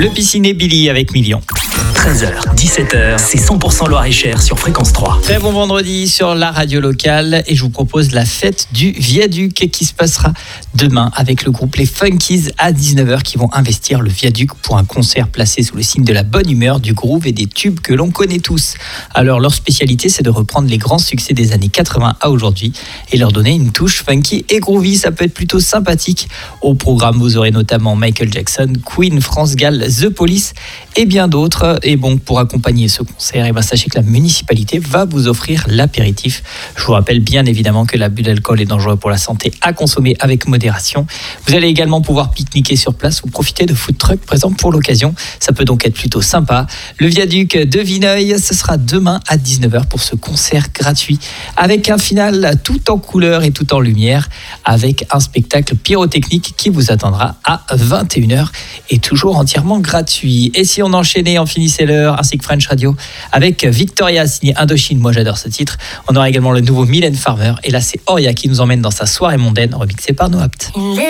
Le pisciné Billy avec Million. 13h, 17h, c'est 100% Loir-et-Cher sur Fréquence 3. Très bon vendredi sur la radio locale et je vous propose la fête du Viaduc qui se passera demain avec le groupe Les Funkies à 19h qui vont investir le Viaduc pour un concert placé sous le signe de la bonne humeur, du groove et des tubes que l'on connaît tous. Alors leur spécialité c'est de reprendre les grands succès des années 80 à aujourd'hui et leur donner une touche funky et groovy, ça peut être plutôt sympathique. Au programme vous aurez notamment Michael Jackson, Queen, France Gall, The Police et bien d'autres. Et bon, pour accompagner ce concert, sachez que la municipalité va vous offrir l'apéritif. Je vous rappelle bien évidemment que l'abus d'alcool est dangereux pour la santé, à consommer avec modération. Vous allez également pouvoir pique-niquer sur place ou profiter de food trucks présents pour l'occasion. Ça peut donc être plutôt sympa. Le Viaduc de Vineuil, ce sera demain à 19h pour ce concert gratuit avec un final tout en couleurs et tout en lumière avec un spectacle pyrotechnique qui vous attendra à 21h et toujours entièrement gratuit. Et si on enchaînait, on finissait l'heure, ainsi que French Radio avec Victoria signé Indochine, moi j'adore ce titre. On aura également le nouveau Mylène Farmer et là c'est Oria qui nous emmène dans sa soirée mondaine remixée par Noapt.